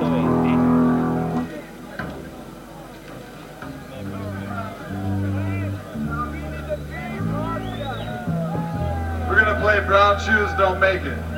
We're gonna play Brown Shoes Don't Make It.